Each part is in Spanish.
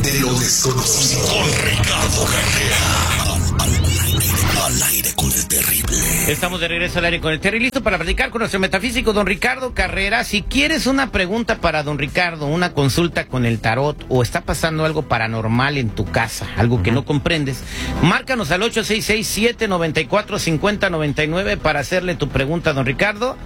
de lo desconocido. Con Ricardo Carrera. Al aire con el terrible. Estamos de regreso al aire con el terrible, listo para platicar con nuestro metafísico, don Ricardo Carrera. Si quieres una pregunta para don Ricardo, una consulta con el tarot, o está pasando algo paranormal en tu casa, algo que no comprendes, márcanos al 866-794-5099 para hacerle tu pregunta a don Ricardo.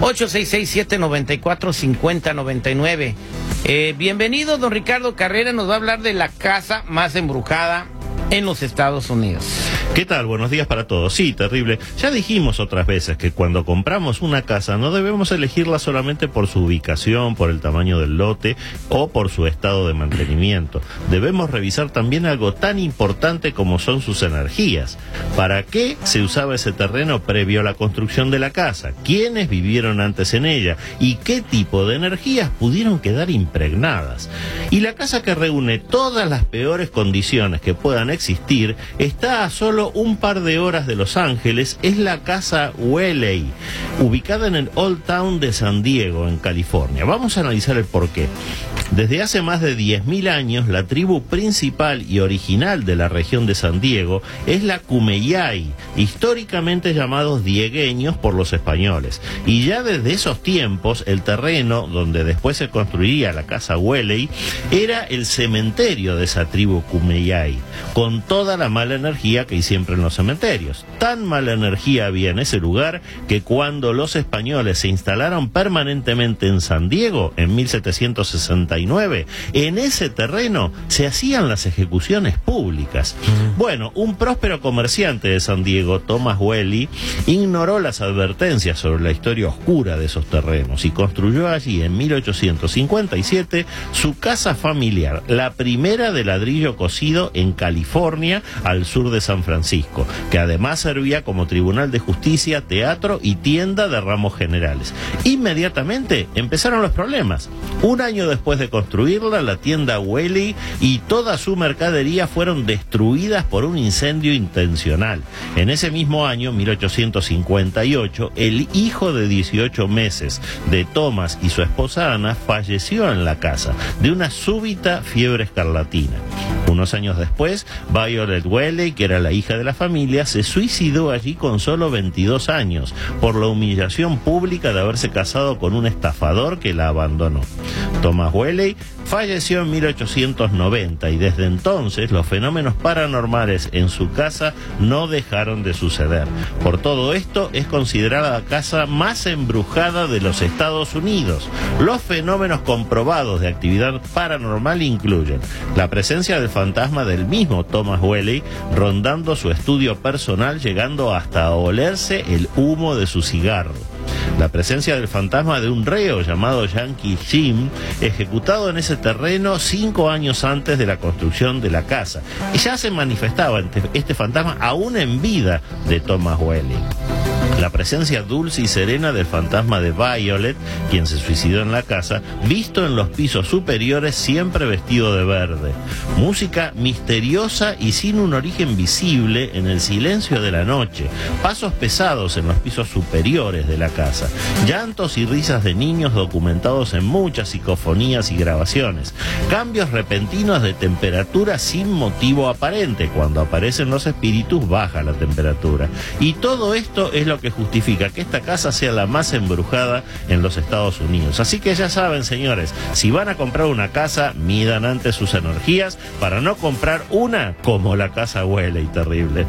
866-794-5099. Bienvenido, don Ricardo Carrera. Nos va a hablar de la casa más embrujada en los Estados Unidos. ¿Qué tal? Buenos días para todos. Sí, terrible. Ya dijimos otras veces que cuando compramos una casa no debemos elegirla solamente por su ubicación, por el tamaño del lote o por su estado de mantenimiento. Debemos revisar también algo tan importante como son sus energías. ¿Para qué se usaba ese terreno previo a la construcción de la casa? ¿Quiénes vivieron antes en ella? ¿Y qué tipo de energías pudieron quedar impregnadas? Y la casa que reúne todas las peores condiciones que puedan existir está a solo un par de horas de Los Ángeles. Es la casa Whaley, ubicada en el Old Town de San Diego, en California. Vamos a analizar el porqué. Desde hace más de 10.000 años, la tribu principal y original de la región de San Diego es la Kumeyaay, históricamente llamados diegueños por los españoles. Y ya desde esos tiempos, el terreno donde después se construiría la casa Whaley era el cementerio de esa tribu Kumeyaay, con toda la mala energía que hay siempre en los cementerios. Tan mala energía había en ese lugar que cuando los españoles se instalaron permanentemente en San Diego, en 1769, en ese terreno se hacían las ejecuciones públicas. Bueno, un próspero comerciante de San Diego, Thomas Whaley, ignoró las advertencias sobre la historia oscura de esos terrenos y construyó allí en 1857 su casa familiar, la primera de ladrillo cocido en California, al sur de San Francisco, que además servía como tribunal de justicia, teatro y tienda de ramos generales. Inmediatamente empezaron los problemas. Un año después de construirla, la tienda Whaley y toda su mercadería fueron destruidas por un incendio intencional. En ese mismo año, 1858, el hijo de 18 meses de Thomas y su esposa Ana falleció en la casa de una súbita fiebre escarlatina. Unos años después, Violet Whaley, que era la hija de la familia, se suicidó allí con solo 22 años por la humillación pública de haberse casado con un estafador que la abandonó. Thomas Whaley falleció en 1890 y desde entonces los fenómenos paranormales en su casa no dejaron de suceder. Por todo esto es considerada la casa más embrujada de los Estados Unidos. Los fenómenos comprobados de actividad paranormal incluyen la presencia del fantasma del mismo Thomas Whaley rondando su estudio personal, llegando hasta a olerse el humo de su cigarro. La presencia del fantasma de un reo llamado Yankee Jim, ejecutado en ese terreno 5 años antes de la construcción de la casa. Y ya se manifestaba este fantasma aún en vida de Thomas Whaley. La presencia dulce y serena del fantasma de Violet, quien se suicidó en la casa, visto en los pisos superiores siempre vestido de verde. Música misteriosa y sin un origen visible en el silencio de la noche. Pasos pesados en los pisos superiores de la casa. Llantos y risas de niños documentados en muchas psicofonías y grabaciones. Cambios repentinos de temperatura sin motivo aparente. Cuando aparecen los espíritus baja la temperatura. Y todo esto es lo que justifica que esta casa sea la más embrujada en los Estados Unidos. Así que ya saben, señores, si van a comprar una casa, midan antes sus energías para no comprar una como la casa Whaley, terrible.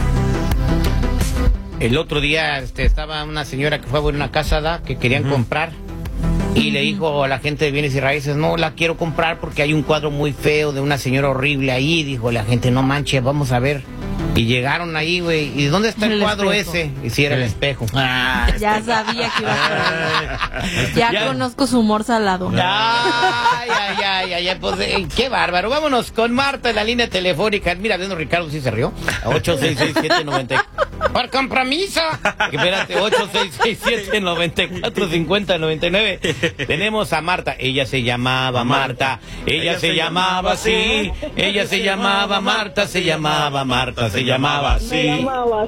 El otro día estaba una señora que fue a ver una casa que querían comprar y le dijo a la gente de bienes y raíces, no la quiero comprar porque hay un cuadro muy feo de una señora horrible ahí. Dijo la gente, no manches, vamos a ver. Y llegaron ahí, güey, ¿y dónde está el cuadro ese? Y si era el espejo. Ya sabía que iba a ser. Ya conozco su humor salado. Ya, pues, qué bárbaro. Vámonos con Marta en la línea telefónica. Mira, viendo Ricardo sí se rió. 866790. Por compromiso. Espérate, 8667945099. Tenemos a Marta. Ella se llamaba Marta. Ella se llamaba así. Ella se llamaba Marta. Se llamaba Marta. Se llamaba así.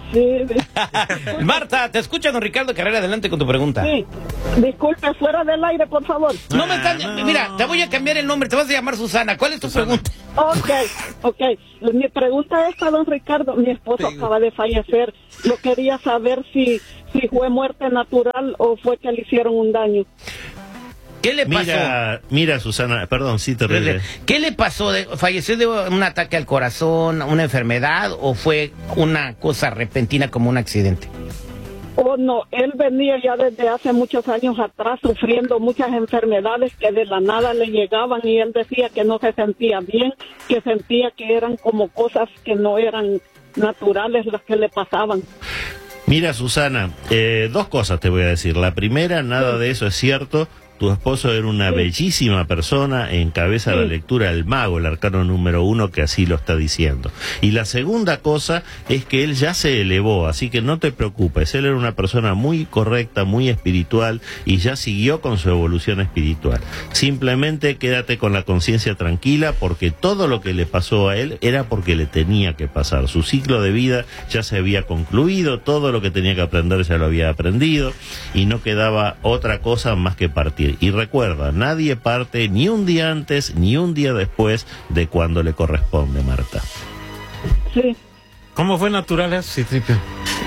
Marta, te escucha don Ricardo Carrera. Adelante con tu pregunta. Sí. Disculpe, fuera del aire, por favor. No me estás... Mira, te voy a cambiar el nombre. Te vas a llamar Susana. ¿Cuál es tu pregunta? Ok. Mi pregunta es para don Ricardo. Mi esposo acaba de fallecer. Yo quería saber si fue muerte natural o fue que le hicieron un daño. ¿Qué le pasó? Mira, Susana, perdón, sí, terrible. ¿Qué le pasó? ¿Falleció de un ataque al corazón, una enfermedad o fue una cosa repentina como un accidente? Oh, no, él venía ya desde hace muchos años atrás sufriendo muchas enfermedades que de la nada le llegaban y él decía que no se sentía bien, que sentía que eran como cosas que no eran naturales las que le pasaban. Mira, Susana, dos cosas te voy a decir. La primera, nada de eso es cierto. Tu esposo era una bellísima persona, encabeza la lectura del mago, el arcano número 1, que así lo está diciendo. Y la segunda cosa es que él ya se elevó, así que no te preocupes. Él era una persona muy correcta, muy espiritual y ya siguió con su evolución espiritual. Simplemente quédate con la conciencia tranquila porque todo lo que le pasó a él era porque le tenía que pasar. Su ciclo de vida ya se había concluido, todo lo que tenía que aprender ya lo había aprendido y no quedaba otra cosa más que partir. Y recuerda, nadie parte ni un día antes ni un día después de cuando le corresponde, Marta. Sí. ¿Cómo fue natural eso, Citripio?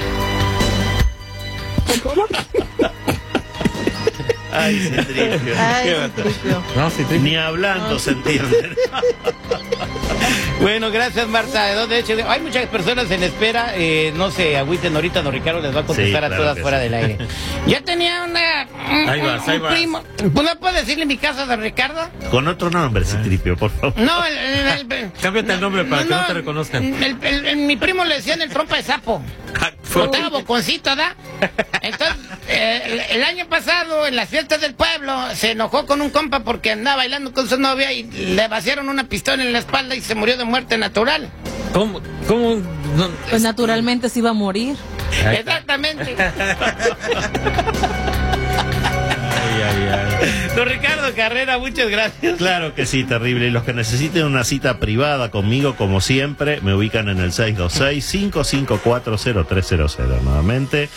¿Cómo? Ay, Citripio. No, Citripio. Ni hablando se entiende. Bueno, gracias, Marta. De hecho, hay muchas personas en espera. No se agüiten ahorita, don Ricardo les va a contestar claro a todas que fuera sí. del aire. Yo tenía Ahí vas. primo. ¿No puedo decirle mi casa, don Ricardo? Con otro nombre, Citripio, por favor. No, Cámbiate el nombre para que no te reconozcan. Mi primo le decían el trompa de sapo. Botaba boconcito, ¿da? Entonces, el año pasado, en las fiestas del pueblo, se enojó con un compa porque andaba bailando con su novia y le vaciaron una pistola en la espalda y se murió de muerte natural. ¿Cómo? No, Pues naturalmente se iba a morir. Exactamente. Ay. Don Ricardo Carrera, muchas gracias. Claro que sí, terrible. Y los que necesiten una cita privada conmigo, como siempre, me ubican en el 626-554-0300. Nuevamente,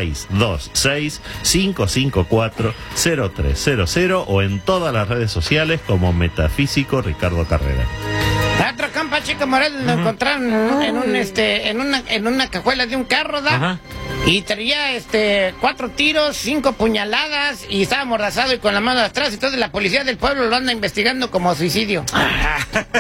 626-554-0300 o en todas las redes sociales como Metafísico Ricardo Carrera. La otra compa Chica Morel lo encontraron en una cajuela de un carro, ¿da? Ajá. Y traía 4 tiros, 5 puñaladas y estaba amordazado y con la mano atrás. Entonces la policía del pueblo lo anda investigando como suicidio.